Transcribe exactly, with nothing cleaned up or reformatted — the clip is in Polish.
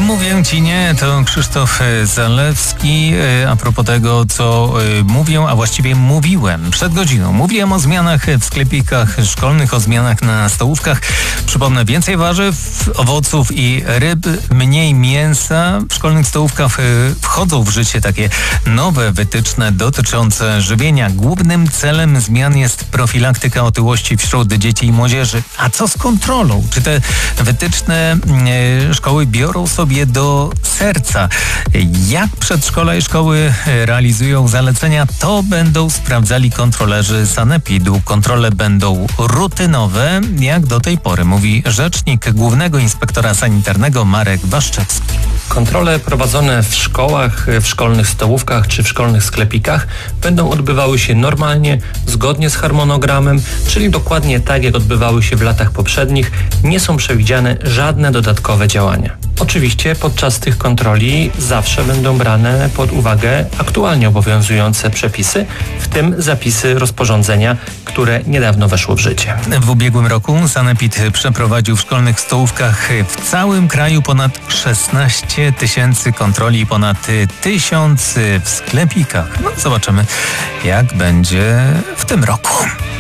mówię ci nie, to Krzysztof Zalewski. A propos tego, co mówię, a właściwie mówiłem przed godziną. Mówiłem o zmianach w sklepikach szkolnych, o zmianach na stołówkach. Przypomnę, więcej warzyw, owoców i ryb, mniej mięsa. W szkolnych stołówkach wchodzą w życie takie nowe wytyczne dotyczące żywienia. Głównym celem zmian jest profilaktyka otyłości wśród dzieci i młodzieży. A co z kontrolą? Czy te wytyczne e, szkoły biorą sobie do serca? Jak przedszkola i szkoły realizują zalecenia, to będą sprawdzali kontrolerzy sanepidu. Kontrole będą rutynowe, jak do tej pory, mówi rzecznik Głównego Inspektora Sanitarnego Marek Waszczewski. Kontrole prowadzone w szkołach, w szkolnych stołówkach czy w szkolnych sklepikach będą odbywały się normalnie, zgodnie z harmonogramem, czyli dokładnie tak, jak odbywały się w latach poprzednich. Nie są przewidziane żadne dodatkowe działania. Oczywiście podczas tych kontroli zawsze będą brane pod uwagę aktualnie obowiązujące przepisy, w tym zapisy rozporządzenia, które niedawno weszło w życie. W ubiegłym roku sanepid przeprowadził w szkolnych stołówkach w całym kraju ponad szesnaście tysięcy kontroli i ponad tysiąc w sklepikach. No, zobaczymy, jak będzie w tym roku.